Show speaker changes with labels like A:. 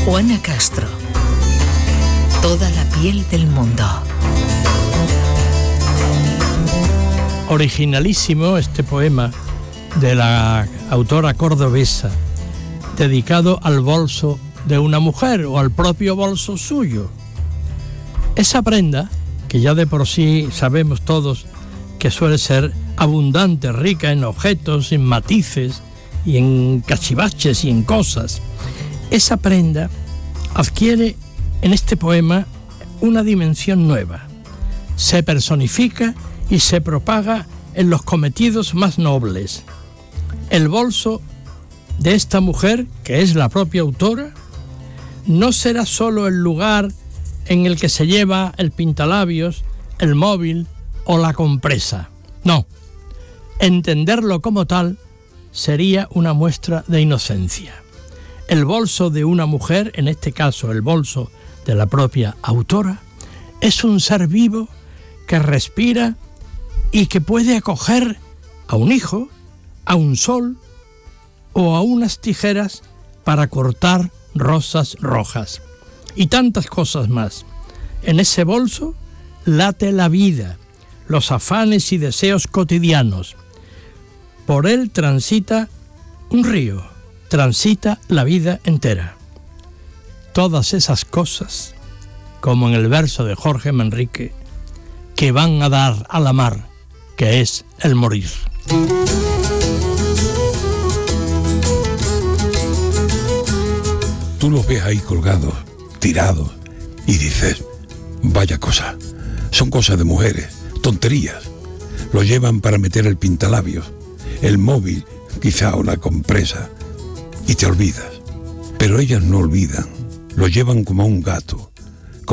A: Juana Castro. Toda la piel del mundo.
B: Originalísimo este poema de la autora cordobesa, dedicado al bolso de una mujer o al propio bolso suyo. Esa prenda, que ya de por sí sabemos todos que suele ser abundante, rica en objetos, en matices y en cachivaches y en cosas, esa prenda adquiere en este poema una dimensión nueva. Se personifica y se propaga en los cometidos más nobles. El bolso de esta mujer, que es la propia autora, no será solo el lugar en el que se lleva el pintalabios, el móvil o la compresa. No, entenderlo como tal sería una muestra de inocencia. El bolso de una mujer, en este caso el bolso de la propia autora, es un ser vivo que respira y que puede acoger a un hijo, a un sol o a unas tijeras para cortar rosas rojas y tantas cosas más. En ese bolso late la vida, los afanes y deseos cotidianos. Por él transita un río, transita la vida entera. Todas esas cosas, como en el verso de Jorge Manrique, que van a dar a la mar, que es el morir.
C: Tú los ves ahí colgados, tirados, y dices, vaya cosa, son cosas de mujeres, tonterías. Lo llevan para meter el pintalabios, el móvil, quizá una compresa, y te olvidas. Pero ellas no olvidan, lo llevan como a un gato,